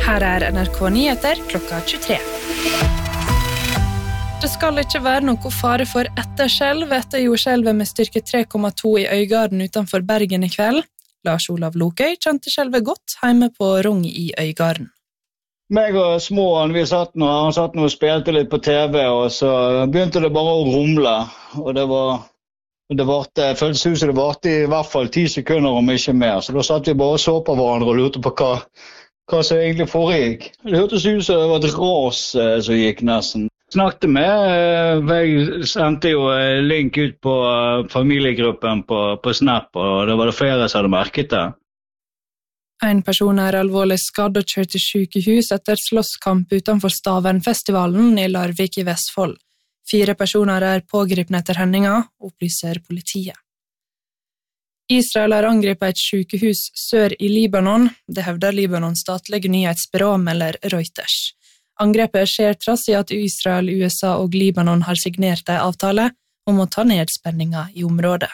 Her NRK Nyheter klokka 23. Det skal ikke være noe fare for etterskjelv etter jordskjelvet med styrke 3,2 i Øygarden utenfor Bergen i kveld. Lars Olav Lokøy kjente skjelvet godt hjemme på Rung i Øygarden. Meg og småen, han satt nå og spilte litt på TV, og så begynte det bare å rumle. Og det føltes ut som det varte i hvert fall 10 sekunder om ikke mer. Så da satt vi bare og så på hverandre og lurte på hva som egentlig foregikk. Det hørtes ut som det var et ras som gikk nesten. Snakket med, jeg sendte jo link ut på familiegruppen på Snap, og det var det flere som hadde merket det. En person alvorlig skadd og kjørt til sykehus etter slåsskamp utenfor Stavernfestivalen i Larvik i Vestfold. 4 personer pågripne etter hendinga, opplyser politiet. Israel har angrepet et sykehus sør i Libanon. Det hevder Libanons statlige nyhetsbyrå, melder Reuters. Angrepet skjer trass i at Israel, USA og Libanon har signert en avtale om å ta ned spenninga i området.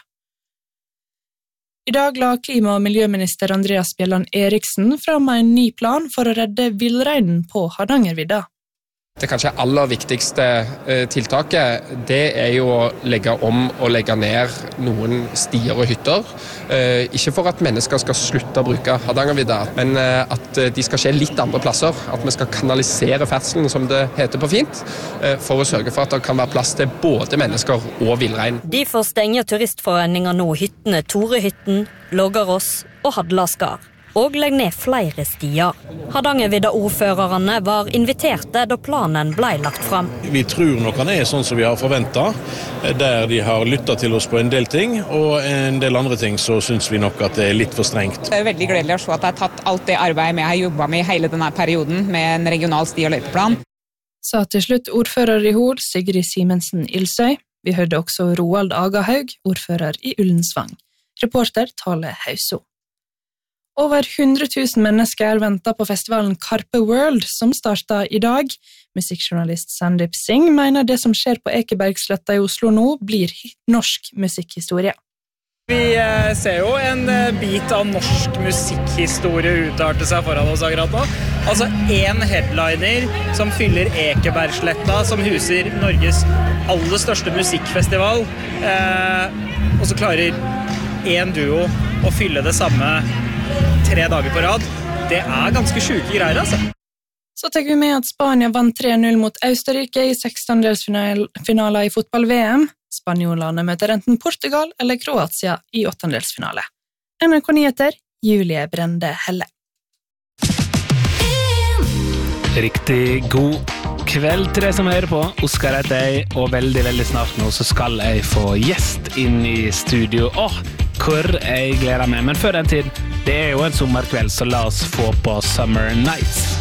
I dag la klima- og miljøminister Andreas Bjelland Eriksen fram en ny plan for å redde villreinen på Hardangervidda. Det kanskje aller viktigste tiltaket, det jo å legge om og legge ned noen stier og hytter. Ikke for at mennesker skal slutte å bruke Hardangervidda, men at de skal skje litt andre plasser. At vi skal kanalisere ferdselen, som det heter på fint, for å sørge for at det kan være plass til både mennesker og villrein. Derfor stenger turistforeninger nå hyttene Torehytten, Loggarås og Hadlaskar. Og legg ned flere stier. Hardangervidda-ordførerne var inviterte da planen ble lagt fram. Vi tror nok han sånn som vi har forventet, der de har lyttet til oss på en del ting, og en del andre ting så synes vi nok at det litt for strengt. Det veldig gledelig å se at jeg har tatt alt det arbeidet jeg har jobbet med i hele denne perioden, med en regional sti- og løypeplan. Sa til slutt ordfører i Hol, Sigrid Simensen Ilsøy. Vi hørte også Roald Agahaug, ordfører i Ullensvang. Reporter Tale Hauso. Over 100 000 mennesker venter på festivalen Carpe World, som starter i dag. Musikkjournalist Sandeep Singh mener det som skjer på Ekebergsletta i Oslo nå blir norsk musikkhistorie. Vi ser jo en bit av norsk musikkhistorie utarte seg foran oss akkurat nå. Altså en headliner som fyller Ekebergsletta, som huser Norges aller største musikkfestival. Og så klarer en duo å fylle det samme 3 dager på rad. Det ganske syke greier, altså. Så tar vi med at Spania vant 3-0 mot Østerrike i 16-delsfinaler i fotball-VM. Spanjolene møter enten Portugal eller Kroatia i 8-delsfinale. NRK Nyheter, Julie Brende Helle. Riktig god kveld til deg som hører på. Oskar heter jeg, og veldig, veldig snart nå så skal jeg få gjest inn i studio. Hvor jeg gleder meg. Men før den tid, det jo en sommerkveld, så la oss få på Summer Nights.